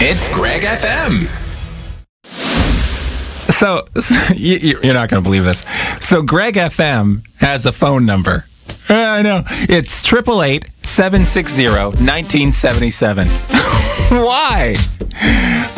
It's Greg FM. So you're not going to believe this. So Greg FM has a phone number. I know. It's 888-760-1977. Why?